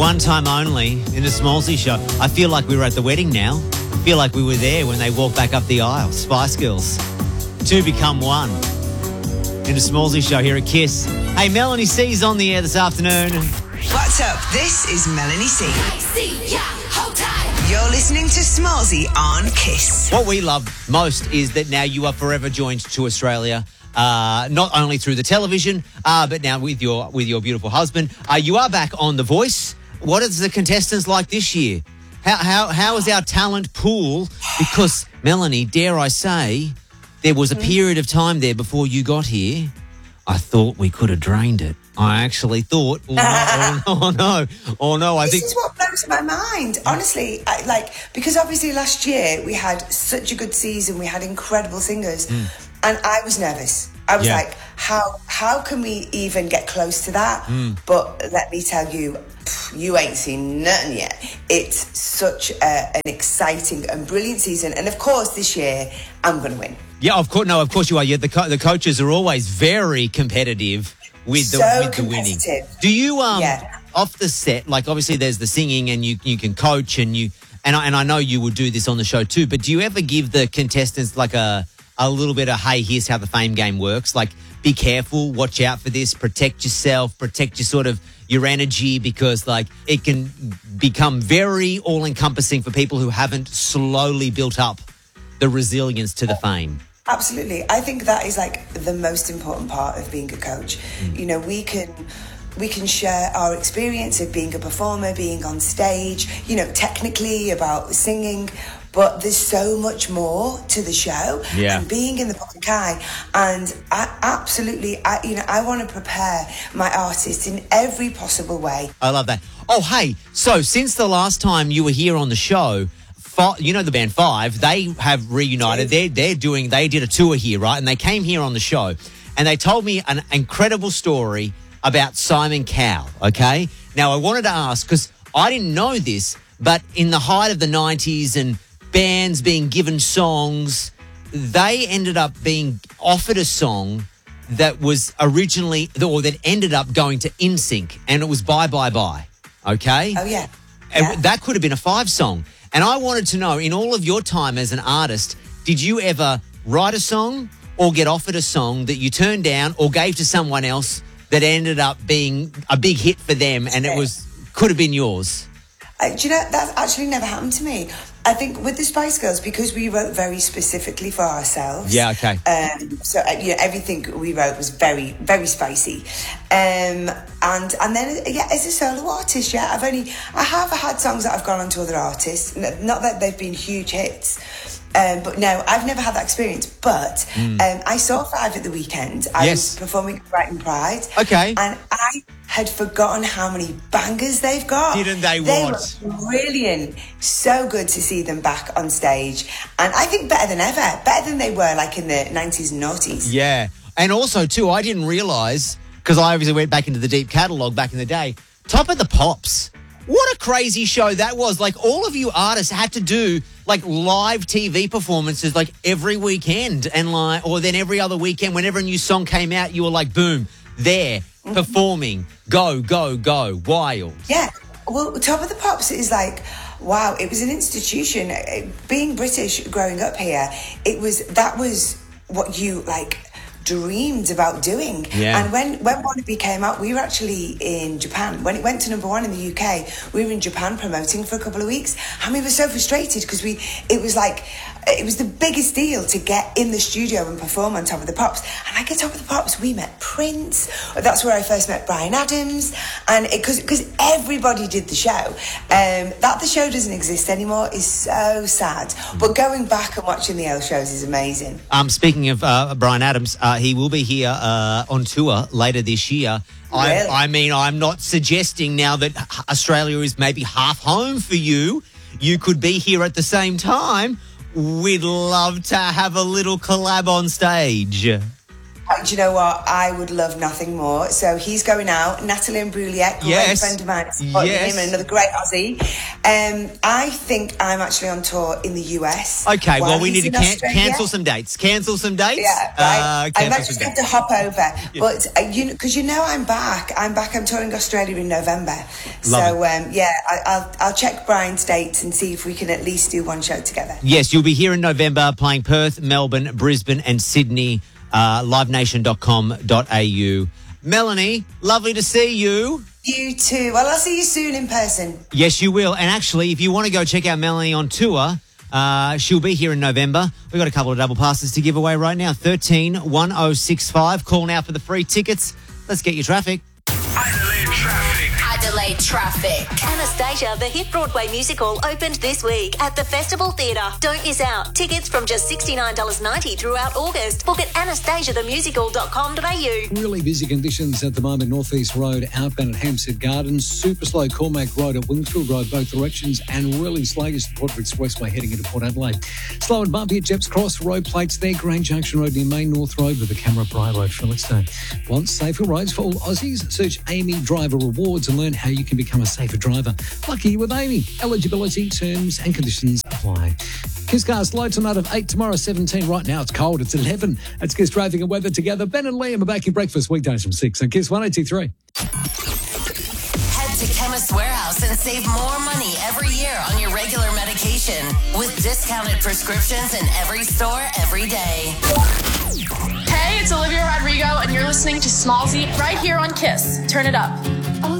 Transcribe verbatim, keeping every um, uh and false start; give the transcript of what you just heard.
One time only in the Smallsy show. I feel like we were at the wedding now. I feel like we were there when they walked back up the aisle. Spice Girls. Two become one. In the Smallsy show here at Kiss. Hey, Melanie C's on the air this afternoon. What's up? This is Melanie C. You're listening to Smallsy on Kiss. What we love most is that now you are forever joined to Australia. Uh, not only through the television, uh, but now with your with your beautiful husband. Uh, you are back on The Voice. What is the contestants like this year? How how how is our talent pool? Because, Melanie, dare I say, there was a period of time there before you got here. I thought we could have drained it. I actually thought, oh no, oh no, oh no. I this think this is what blows my mind. Honestly, I, like because obviously last year we had such a good season. We had incredible singers, mm. and I was nervous. I was yeah. like, how how can we even get close to that? Mm. But let me tell you, you ain't seen nothing yet. It's such a, an exciting and brilliant season, and of course this year I'm going to win. Yeah, of course. No, of course you are. Yeah, the co- the coaches are always very competitive with the so with the winning. Do you um yeah. off the set? Like obviously there's the singing, and you you can coach, and you and I, and I know you would do this on the show too. But do you ever give the contestants like a a little bit of, hey, here's how the fame game works? Like, be careful, watch out for this, protect yourself, protect your sort of your energy, because like it can become very all encompassing for people who haven't slowly built up the resilience to the fame. Absolutely. I think that is like the most important part of being a coach. Mm. You know, we can we can share our experience of being a performer, being on stage, you know, technically about singing, but there's so much more to the show yeah. and being in the public eye. And I absolutely, I, you know, I want to prepare my artists in every possible way. I love that. Oh, hey, so since the last time you were here on the show, Five, you know the band Five, they have reunited. They're, they're doing, they did a tour here, right? And they came here on the show and they told me an incredible story about Simon Cowell, okay? Now, I wanted to ask, because I didn't know this, but in the height of the nineties and bands being given songs, they ended up being offered a song that was originally, or that ended up going to N Sync, and it was Bye Bye Bye, okay? Oh, yeah. And yeah. that could have been a Five song. And I wanted to know, in all of your time as an artist, did you ever write a song or get offered a song that you turned down or gave to someone else that ended up being a big hit for them, and it was could have been yours? Uh, do you know, that's actually never happened to me. I think with the Spice Girls, because we wrote very specifically for ourselves. Yeah, okay. Um, so, uh, you know, everything we wrote was very, very spicy. Um, and and then, yeah, as a solo artist, yeah, I've only, I have had songs that I've gone on to other artists. Not that they've been huge hits. Um, but no, I've never had that experience. But mm. um, I saw Five at the weekend. I yes. was performing at Brighton Pride. Okay. And I had forgotten how many bangers they've got. Didn't they? They what? were brilliant. So good to see them back on stage. And I think better than ever. Better than they were like in the nineties and noughties. Yeah. And also, too, I didn't realise, because I obviously went back into the deep catalogue back in the day, Top of the Pops. What a crazy show that was. Like, all of you artists had to do, like, live T V performances, like, every weekend. And, like, or then every other weekend, whenever a new song came out, you were like, boom, there, mm-hmm. performing, go, go, go, wild. Yeah. Well, Top of the Pops is like, wow, it was an institution. Being British, growing up here, it was, that was what you, like, dreamed about doing. Yeah. And when when Wannabe came out, we were actually in Japan. When it went to number one in the U K, we were in Japan promoting for a couple of weeks, and we were so frustrated because we it was like it was the biggest deal to get in the studio and perform on Top of the Pops. And like at Top of the Pops, we met Prince. That's where I first met Bryan Adams, and because because everybody did the show. Um, that the show doesn't exist anymore is so sad. But going back and watching the old shows is amazing. Um, speaking of uh, Bryan Adams, uh, he will be here uh, on tour later this year. Really? I, I mean, I'm not suggesting now that Australia is maybe half home for you. You could be here at the same time. We'd love to have a little collab on stage. Uh, Do you know what? I would love nothing more. So he's going out. Natalie and Bruliette, great Yes. friend of mine, supporting Yes. him, and another great Aussie. Um, I think I'm actually on tour in the U S. Okay, while well, we he's need to in can- Australia. cancel some dates. Cancel some dates. Yeah, Uh, right. I cancel might some just have dates. to hop over, but uh, you because you know I'm back. I'm back. I'm touring Australia in November. Love so um, yeah, I, I'll I'll check Brian's dates and see if we can at least do one show together. Yes, you'll be here in November playing Perth, Melbourne, Brisbane and Sydney. Uh, live nation dot com dot a u. Melanie, lovely to see you. You too. Well, I'll see you soon in person. Yes, you will. And actually, if you want to go check out Melanie on tour, uh, she'll be here in November. We've got a couple of double passes to give away right now. thirteen one oh six five. Call now for the free tickets. Let's get your traffic. Adelaide traffic. Adelaide traffic. Anastasia, the hit Broadway musical, opened this week at the Festival Theatre. Don't miss out. Tickets from just sixty-nine dollars ninety throughout August. Book at anastasia the musical dot com dot a u. Really busy conditions at the moment. North East Road outbound at Hampstead Gardens. Super slow Cormac Road at Wingfield Road, both directions. And really sluggish the Port Expressway heading into Port Adelaide. Slow and bumpy at Jeps Cross. Road plates there. Grange Junction Road near Main North Road with the camera Bry Road, Felixstowe. Want safer roads for all Aussies? Search Amy Driver Rewards and learn how you can become a safer driver. Lucky with Amy. Eligibility, terms and conditions apply. Kiss Cars low tonight of eight, tomorrow seventeen. Right now it's cold, it's eleven. It's Kiss traffic and weather together. Ben and Liam are back in breakfast weekdays from six on Kiss one eighty-three. Head to Chemist Warehouse and save more money every year on your regular medication with discounted prescriptions in every store every day. Hey, it's Olivia Rodrigo, and you're listening to Smallzy right here on Kiss. Turn it up.